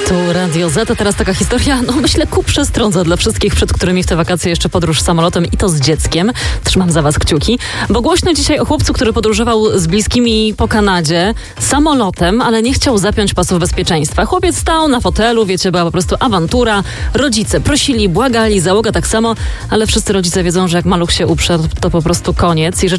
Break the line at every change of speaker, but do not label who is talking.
Tu Radio Z, a teraz taka historia, myślę, ku przestrodze dla wszystkich, przed którymi w te wakacje jeszcze podróż samolotem i to z dzieckiem. Trzymam za was kciuki, bo głośno dzisiaj o chłopcu, który podróżował z bliskimi po Kanadzie samolotem, ale nie chciał zapiąć pasów bezpieczeństwa. Chłopiec stał na fotelu, wiecie, była po prostu awantura. Rodzice prosili, błagali, załoga tak samo, ale wszyscy rodzice wiedzą, że jak maluch się uprze, to po prostu koniec.